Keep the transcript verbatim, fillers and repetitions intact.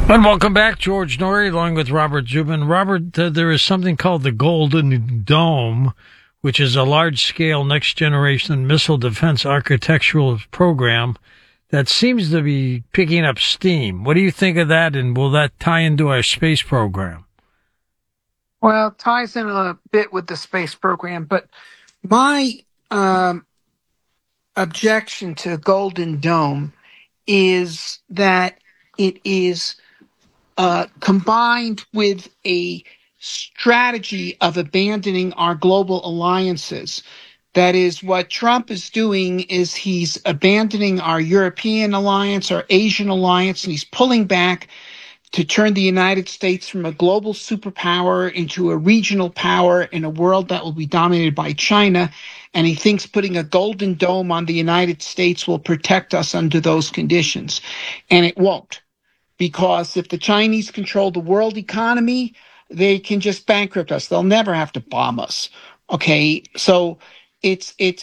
And welcome back, George Norrie, along with Robert Zubin. Robert, uh, there is something called the Golden Dome, which is a large-scale next-generation missile defense architectural program that seems to be picking up steam. What do you think of that, and will that tie into our space program? Well, it ties in a bit with the space program, but my um, objection to Golden Dome is that it is uh, combined with a strategy of abandoning our global alliances. That is, what Trump is doing is he's abandoning our European alliance, our Asian alliance, and he's pulling back to turn the United States from a global superpower into a regional power in a world that will be dominated by China. And he thinks putting a golden dome on the United States will protect us under those conditions. And it won't, because if the Chinese control the world economy, they can just bankrupt us. They'll never have to bomb us. Okay, so it's it's